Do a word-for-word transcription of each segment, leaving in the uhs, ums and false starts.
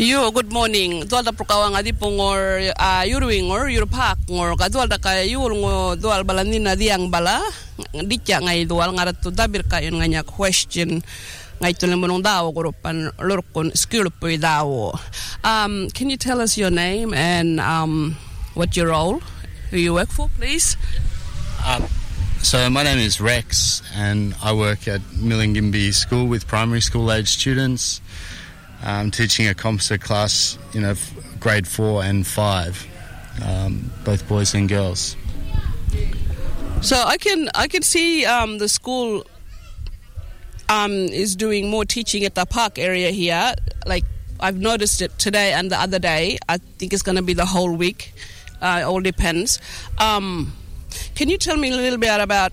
Yo, good morning. Dual da prokawang adi pongor uh, yuruing or yurupak ngor kadual da kay yul ngo dual balanina diang bala ditya ngay dual ngarat to dabir kayon nganya question ngay to lemonong daw grupan lorkon skill po daw. Um, can you tell us your name and um, what your role, who you work for, please? Um, so my name is Rex, and I work at Millingimby School with primary school age students. Um, teaching a composite class, you know, f- grade four and five, um, both boys and girls. So I can I can see um, the school um, is doing more teaching at the park area here. Like I've noticed it today and the other day. I think it's going to be the whole week. Uh, it all depends. Um, can you tell me a little bit about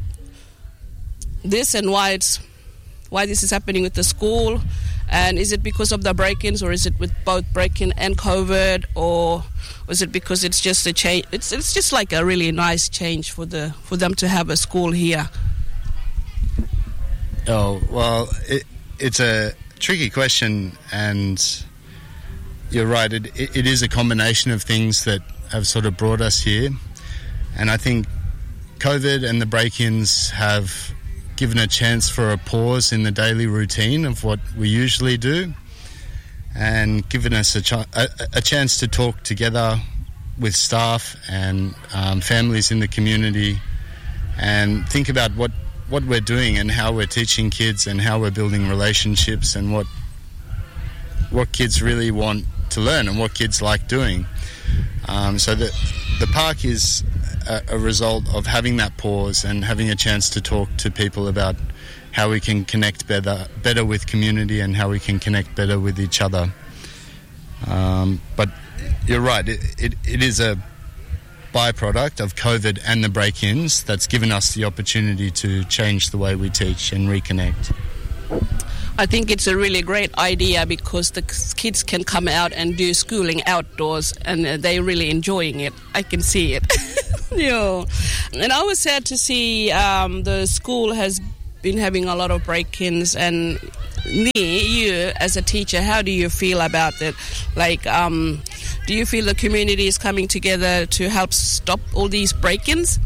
this and why it's why this is happening with the school? And is it because of the break-ins, or is it with both break-in and COVID, or is it because it's just a change? It's it's just like a really nice change for the for them to have a school here. Oh well, it, it's a tricky question, and you're right. It, it it is a combination of things that have sort of brought us here, and I think COVID and the break-ins have given a chance for a pause in the daily routine of what we usually do, and given us a, ch- a, a chance to talk together with staff and um, families in the community and think about what, what we're doing and how we're teaching kids and how we're building relationships and what what kids really want to learn and what kids like doing. Um, so the, the park is a, a result of having that pause and having a chance to talk to people about how we can connect better better with community and how we can connect better with each other. Um, but you're right, it, it, it is a byproduct of COVID and the break-ins that's given us the opportunity to change the way we teach and reconnect. I think it's a really great idea because the kids can come out and do schooling outdoors, and they're really enjoying it. I can see it. Yeah. And I was sad to see um, the school has been having a lot of break-ins. And me, you as a teacher, how do you feel about it? Like, um, do you feel the community is coming together to help stop all these break-ins?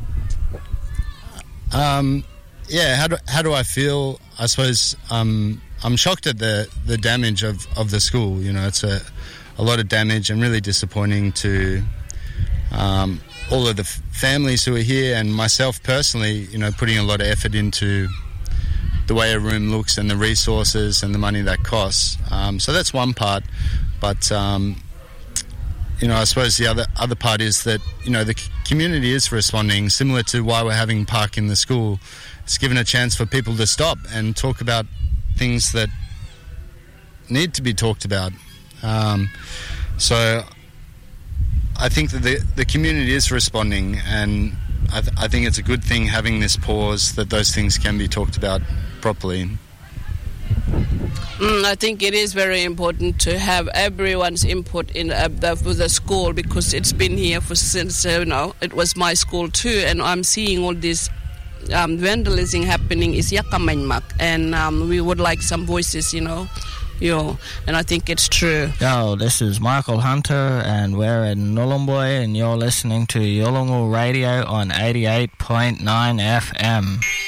Um, yeah. How do how do I feel? I suppose um, I'm shocked at the, the damage of, of the school. You know, it's a a lot of damage and really disappointing to um, all of the f- families who are here and myself personally. You know, putting a lot of effort into the way a room looks and the resources and the money that costs. Um, so that's one part. But um, you know, I suppose the other other part is that you know the c- community is responding, similar to why we're having park in the school. It's given a chance for people to stop and talk about things that need to be talked about. Um, so I think that the, the community is responding, and I, th- I think it's a good thing having this pause that those things can be talked about properly. Mm, I think it is very important to have everyone's input in uh, the, for the school, because it's been here for since, uh, you know, it was my school too, and I'm seeing all this Um, vandalism happening is Yakamanmak, and um, we would like some voices, you know, yo, and I think it's true. Yo, this is Michael Hunter, and we're in Nhulunbuy, and you're listening to Yolngu Radio on eighty-eight point nine F M.